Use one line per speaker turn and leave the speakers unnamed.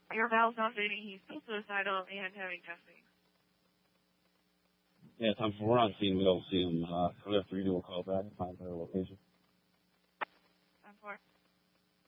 Your Val's not stating he's still suicidal and having testing.
Yeah, time for we're on scene. We don't see him. We'll have to redo a call back and find her location.
Time for